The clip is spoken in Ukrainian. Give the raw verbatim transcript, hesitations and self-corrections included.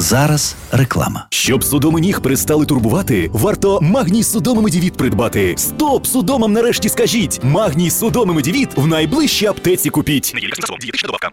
зараз реклама. Щоб судоми ніг перестали турбувати, варто Магній Судоми Медівіт придбати. Стоп судомам нарешті скажіть! Магній Судоми Медівіт в найближчій аптеці купіть. Неділька добавка.